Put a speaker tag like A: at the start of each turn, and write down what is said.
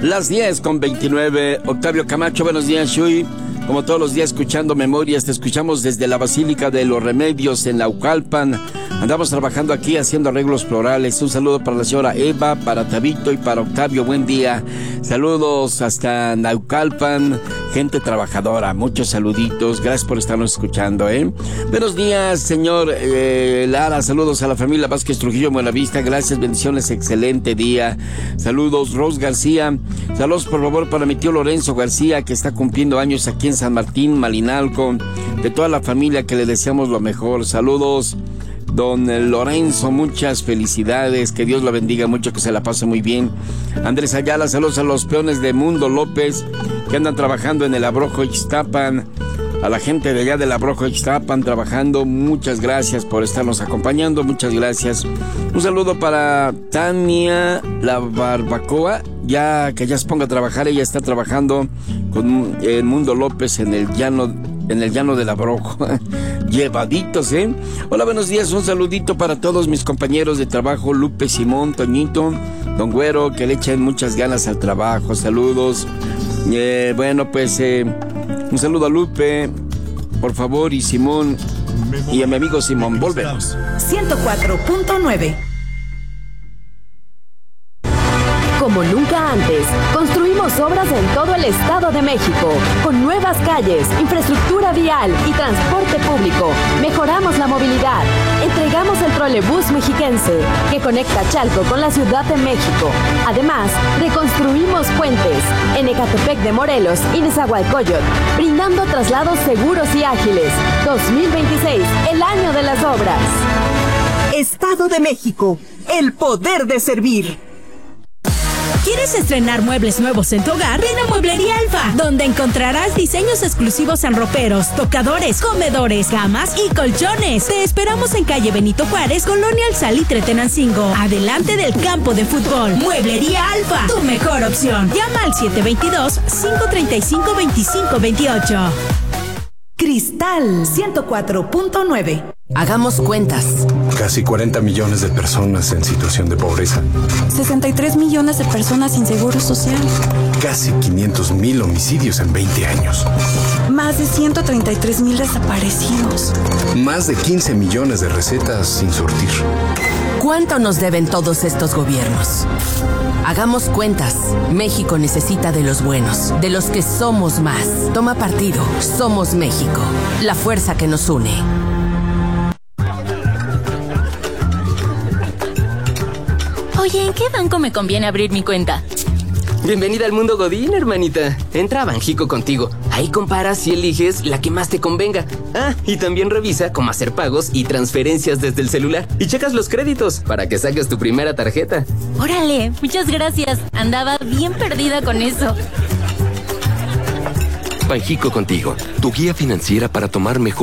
A: Las 10:29. Octavio Camacho, buenos días, Shui. Como todos los días, escuchando Memorias, te escuchamos desde la Basílica de los Remedios en Naucalpan. Andamos trabajando aquí haciendo arreglos florales. Un saludo para la señora Eva, para Tabito y para Octavio. Buen día. Saludos hasta Naucalpan, gente trabajadora. Muchos saluditos. Gracias por estarnos escuchando, Buenos días, señor Lara. Saludos a la familia Vázquez Trujillo Buenavista. Gracias, bendiciones, excelente día. Saludos, Rose García. Saludos, por favor, para mi tío Lorenzo García, que está cumpliendo años aquí en San Martín, Malinalco. De toda la familia, que le deseamos lo mejor. Saludos, don Lorenzo, muchas felicidades, que Dios lo bendiga mucho, que se la pase muy bien. Andrés Ayala, saludos a los peones de Mundo López, que andan trabajando en el Abrojo Ixtapan. A la gente de allá del Abrojo Ixtapan trabajando, muchas gracias por estarnos acompañando, muchas gracias. Un saludo para Tania la Barbacoa, ya que ya se ponga a trabajar. Ella está trabajando con el Mundo López en el llano del Abrojo. Llevaditos, Hola, buenos días, un saludito para todos mis compañeros de trabajo, Lupe, Simón, Toñito, Don Güero, que le echen muchas ganas al trabajo. Saludos. Un saludo a Lupe, por favor, y Simón, y a mi amigo Simón. Volvemos.
B: 104.9. Como nunca antes, construimos obras en todo el Estado de México, con nuevas calles, infraestructura vial y transporte público. Mejoramos la movilidad. Entregamos el trolebús mexiquense, que conecta Chalco con la Ciudad de México. Además, reconstruimos puentes en Ecatepec de Morelos y Nezahualcóyotl, brindando traslados seguros y ágiles. 2026, el año de las obras.
C: Estado de México, el poder de servir.
D: ¿Quieres estrenar muebles nuevos en tu hogar? Ven a Mueblería Alfa, donde encontrarás diseños exclusivos en roperos, tocadores, comedores, camas y colchones. Te esperamos en calle Benito Juárez, Colonia El Salitre, Tenancingo, adelante del campo de fútbol. Mueblería Alfa, tu mejor opción. Llama al 722-535-2528.
B: Cristal 104.9.
E: Hagamos cuentas.
F: Casi 40 millones de personas en situación de pobreza.
G: 63 millones de personas sin seguro social.
F: Casi 500,000 homicidios en 20 años.
G: Más de 133,000 desaparecidos.
F: Más de 15 millones de recetas sin surtir.
E: ¿Cuánto nos deben todos estos gobiernos? Hagamos cuentas. México necesita de los buenos, de los que somos más. Toma partido. Somos México. La fuerza que nos une.
H: Oye, ¿en qué banco me conviene abrir mi cuenta?
I: Bienvenida al mundo Godín, hermanita. Entra a Banjico Contigo. Ahí comparas y eliges la que más te convenga. Y también revisa cómo hacer pagos y transferencias desde el celular. Y checas los créditos para que saques tu primera tarjeta.
H: Órale, muchas gracias. Andaba bien perdida con eso.
J: Banjico Contigo, tu guía financiera para tomar mejor